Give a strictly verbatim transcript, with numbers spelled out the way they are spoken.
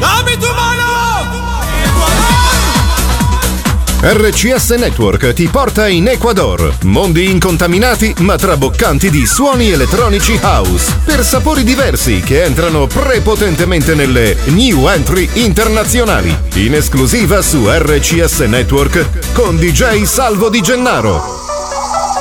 Abito umano! R C S Network ti porta in Ecuador. Mondi incontaminati ma traboccanti di suoni elettronici house per sapori diversi che entrano prepotentemente nelle new entry internazionali. In esclusiva su R C S Network con D J Salvo Di Gennaro.